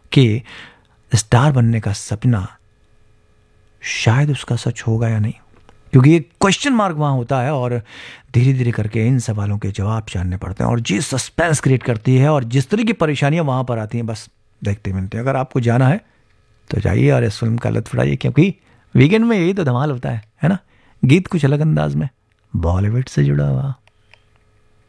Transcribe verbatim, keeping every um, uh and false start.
कि स्टार बनने का सपना शायद उसका सच होगा या नहीं, क्योंकि एक क्वेश्चन मार्क वहाँ होता है और धीरे धीरे करके इन सवालों के जवाब जानने पड़ते हैं और जी सस्पेंस क्रिएट करती है और जिस तरह की परेशानियां वहाँ पर आती हैं बस देखते मिलते हैं। अगर आपको जाना है तो जाइए और इस फिल्म का लुत्फ उठाइए, क्योंकि वीकेंड में यही तो धमाल होता है है ना। गीत कुछ अलग अंदाज में बॉलीवुड से जुड़ा हुआ।